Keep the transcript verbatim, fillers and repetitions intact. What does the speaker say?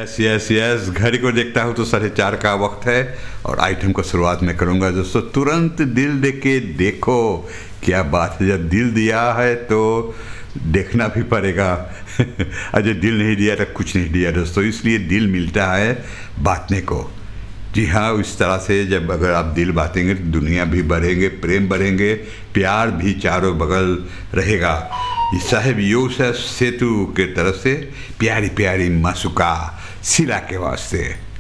Yes yes yes, घड़ी को देखता हूँ तो साढ़े चार का वक्त है और आइटम को शुरुआत में करूँगा दोस्तों। तुरंत दिल दे के देखो, क्या बात है, जब दिल दिया है तो देखना भी पड़ेगा। अजय दिल नहीं दिया तो कुछ नहीं दिया दोस्तों, इसलिए दिल मिलता है बांटने को। जी हाँ, इस तरह से जब अगर आप दिल बांटेंगे तो दुनिया भी बढ़ेंगे, प्रेम बढ़ेंगे, प्यार भी चारों बगल रहेगा। ये साहेब यूसुफ सेतु के तरफ से प्यारी प्यारी मासूका सिला के वास्ते।